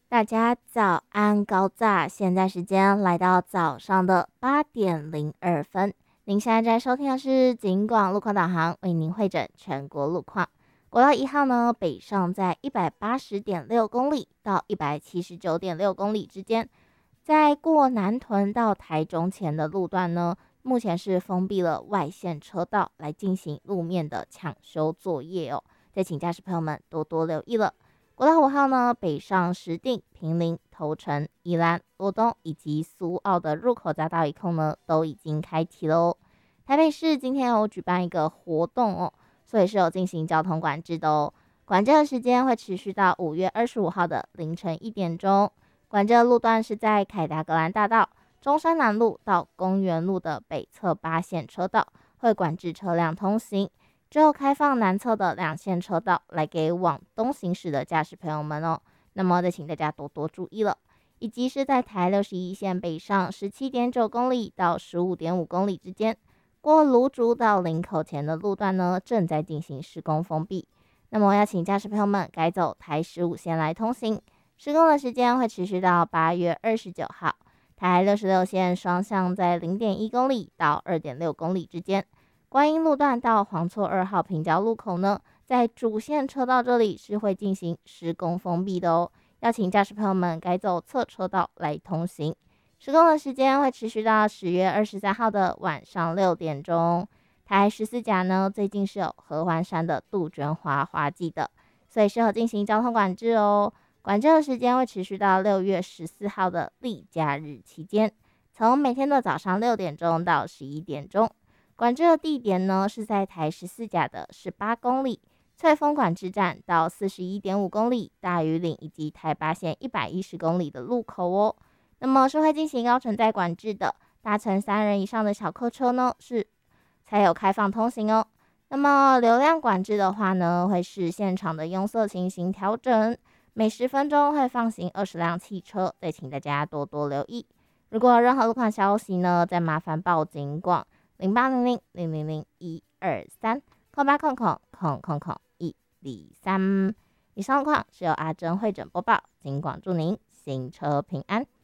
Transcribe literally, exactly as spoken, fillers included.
大家早安高炸，现在时间来到早上的八点零二分。您现在在收听的是警广路况导航，为您会诊全国路况。国道一号呢，北上在一百八十点六公里到一百七十九点六公里之间，在过南屯到台中前的路段呢，目前是封闭了外线车道来进行路面的抢修作业哦，再请驾驶朋友们多多留意了。国道五号呢，北上石碇、坪林、头城、宜兰、罗东以及苏澳的入口匝道一控呢，都已经开启喽。台北市今天有举办一个活动哦，所以是有进行交通管制的哦。管制的时间会持续到五月二十五号的凌晨一点钟。管制的路段是在凯达格兰大道、中山南路到公园路的北侧八线车道，会管制车辆通行。之后开放南侧的两线车道来给往东行驶的驾驶朋友们哦，那么再请大家多多注意了。以及是在台六十一线北上十七点九公里到十五点五公里之间，过芦竹到林口前的路段呢，正在进行施工封闭。那么要请驾驶朋友们改走台十五线来通行，施工的时间会持续到八月二十九号。台六十六线双向在零点一公里到二点六公里之间。观音路段到黄厝二号平交路口呢，在主线车道这里是会进行施工封闭的哦，要请驾驶朋友们改走侧车道来通行。施工的时间会持续到十月二十三号的晚上六点钟。台十四甲呢，最近是有合欢山的杜鹃花花季的，所以适合进行交通管制哦。管制的时间会持续到六月十四号的例假日期间，从每天的早上六点钟到十一点钟。管制的地点呢是在台十四甲的十八公里翠峰管制站到四十一点五公里大屿岭以及台八线一百一十公里的路口哦。那么是会进行高承载管制的，搭乘三人以上的小客车呢是才有开放通行哦。那么流量管制的话呢，会是现场的拥塞情形调整，每十分钟会放行二十辆汽车，再请大家多多留意。如果有任何路况消息呢，再麻烦报警广零八零零零零零一二三空八空空空空空一零三。以上路况是由阿珍会诊播报，警广祝您行车平安。